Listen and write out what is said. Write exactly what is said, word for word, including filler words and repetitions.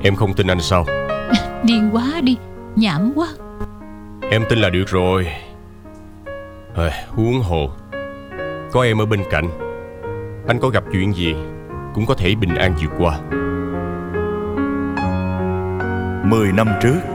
Em không tin anh sao? Điên quá đi, nhảm quá. Em tin là được rồi. à, Huống hồ có em ở bên cạnh, anh có gặp chuyện gì cũng có thể bình an vượt qua. Mười năm trước,